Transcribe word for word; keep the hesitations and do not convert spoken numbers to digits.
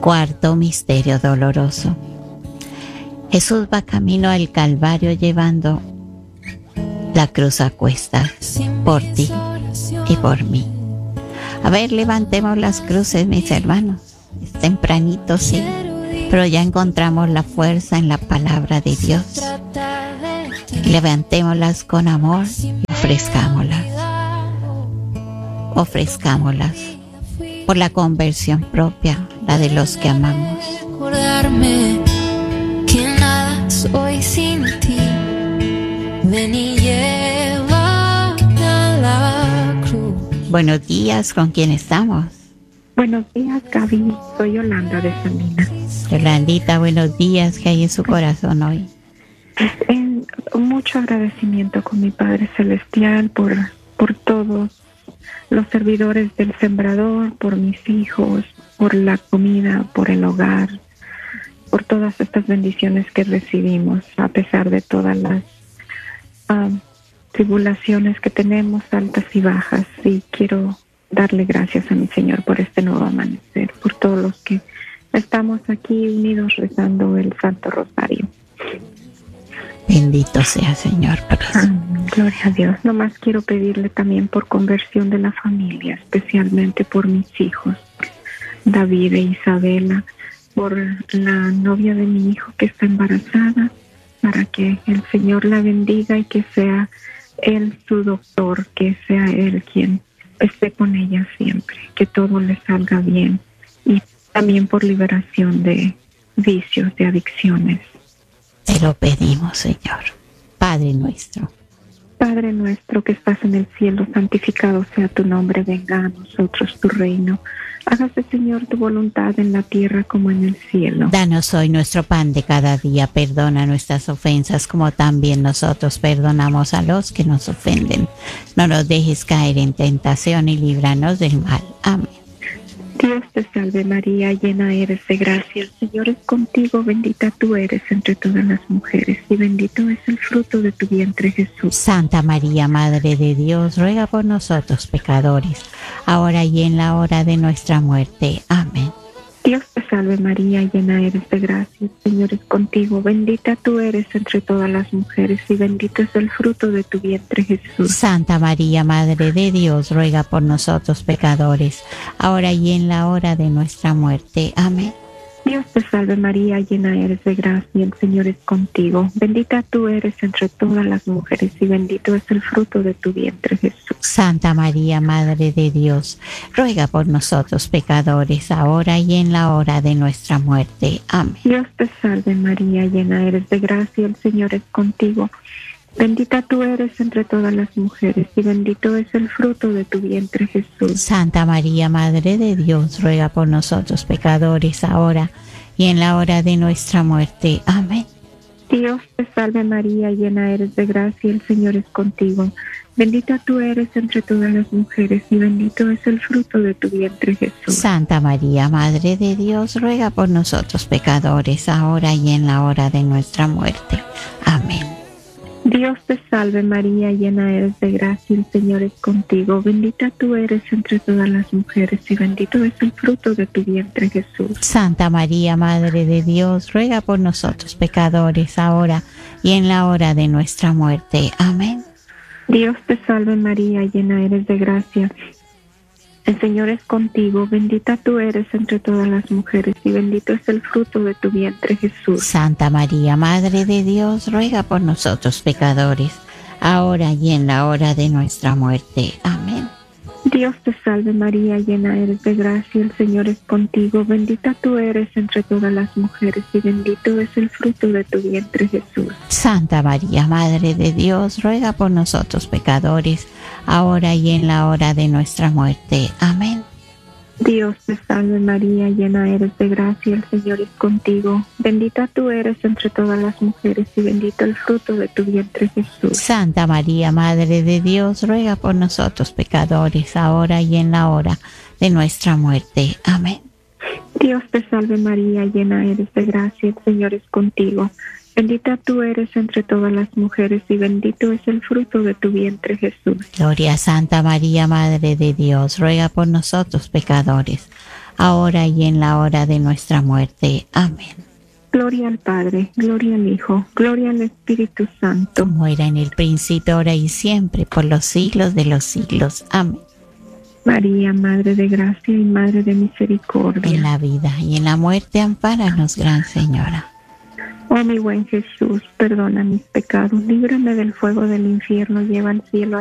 Cuarto misterio doloroso. Jesús va camino al Calvario llevando la cruz a cuestas por ti y por mí. A ver, levantemos las cruces, mis hermanos. Es tempranito, sí, pero ya encontramos la fuerza en la palabra de Dios. Levantémoslas con amor y ofrezcámoslas. Ofrezcámoslas por la conversión propia, la de los que amamos. Recordarme que nada soy sin ti. Ven y lleva a la cruz. Buenos días, ¿con quién estamos? Buenos días, Gaby. Soy Yolanda de Samina. Yolandita, buenos días. ¿Qué hay en su corazón hoy? Pues, en, mucho agradecimiento con mi Padre Celestial por, por todos los servidores del Sembrador, por mis hijos, por la comida, por el hogar, por todas estas bendiciones que recibimos a pesar de todas las um, tribulaciones que tenemos, altas y bajas. Y quiero darle gracias a mi Señor por este nuevo amanecer, por todos los que estamos aquí unidos rezando el Santo Rosario. Bendito sea, Señor, por eso. Amén. Gloria a Dios. Nomás quiero pedirle también por conversión de la familia, especialmente por mis hijos, David e Isabela, por la novia de mi hijo que está embarazada, para que el Señor la bendiga y que sea Él su doctor, que sea Él quien esté con ella siempre, que todo le salga bien, y también por liberación de vicios, de adicciones. Te lo pedimos, Señor. Padre nuestro. Padre nuestro que estás en el cielo, santificado sea tu nombre, venga a nosotros tu reino. Hágase, Señor, tu voluntad en la tierra como en el cielo. Danos hoy nuestro pan de cada día. Perdona nuestras ofensas como también nosotros perdonamos a los que nos ofenden. No nos dejes caer en tentación y líbranos del mal. Amén. Dios te salve María, llena eres de gracia, el Señor es contigo, bendita tú eres entre todas las mujeres y bendito es el fruto de tu vientre Jesús. Santa María, Madre de Dios, ruega por nosotros pecadores, ahora y en la hora de nuestra muerte. Amén. Dios te salve María, llena eres de gracia, el Señor es contigo, bendita tú eres entre todas las mujeres y bendito es el fruto de tu vientre Jesús. Santa María, Madre de Dios, ruega por nosotros pecadores, ahora y en la hora de nuestra muerte. Amén. Dios te salve María, llena eres de gracia, el Señor es contigo, bendita tú eres entre todas las mujeres y bendito es el fruto de tu vientre Jesús. Santa María, Madre de Dios, ruega por nosotros pecadores, ahora y en la hora de nuestra muerte. Amén. Dios te salve María, llena eres de gracia, el Señor es contigo, bendita tú eres entre todas las mujeres y bendito es el fruto de tu vientre Jesús. Santa María, Madre de Dios, ruega por nosotros pecadores, ahora y en la hora de nuestra muerte. Amén. Dios te salve María, llena eres de gracia, el Señor es contigo, bendita tú eres entre todas las mujeres y bendito es el fruto de tu vientre Jesús. Santa María, Madre de Dios, ruega por nosotros pecadores, ahora y en la hora de nuestra muerte. Amén. Dios te salve María, llena eres de gracia, el Señor es contigo, bendita tú eres entre todas las mujeres y bendito es el fruto de tu vientre Jesús. Santa María, Madre de Dios, ruega por nosotros pecadores, ahora y en la hora de nuestra muerte. Amén. Dios te salve María, llena eres de gracia, el Señor es contigo, bendita tú eres entre todas las mujeres y bendito es el fruto de tu vientre Jesús. Santa María, Madre de Dios, ruega por nosotros pecadores, ahora y en la hora de nuestra muerte. Amén. Dios te salve María, llena eres de gracia, el Señor es contigo, bendita tú eres entre todas las mujeres y bendito es el fruto de tu vientre Jesús. Santa María, Madre de Dios, ruega por nosotros pecadores, ahora y en la hora de nuestra muerte. Amén. Dios te salve María, llena eres de gracia, el Señor es contigo, bendita tú eres entre todas las mujeres y bendito el fruto de tu vientre Jesús. Santa María, Madre de Dios, ruega por nosotros pecadores, ahora y en la hora de nuestra muerte. Amén. Dios te salve María, llena eres de gracia, el Señor es contigo, bendita tú eres entre todas las mujeres y bendito es el fruto de tu vientre Jesús. Gloria a Santa María, Madre de Dios, ruega por nosotros pecadores, ahora y en la hora de nuestra muerte. Amén. Gloria al Padre, gloria al Hijo, gloria al Espíritu Santo. Como era en el principio, ahora y siempre, por los siglos de los siglos. Amén. María, Madre de Gracia y Madre de Misericordia. En la vida y en la muerte, ampáranos, Gran Señora. Oh mi buen Jesús, perdona mis pecados, líbrame del fuego del infierno, lleva al cielo a